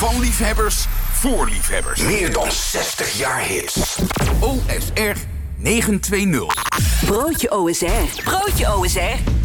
Van liefhebbers voor liefhebbers. Meer dan 60 jaar hits. OSR 920. Broodje OSR. Broodje OSR.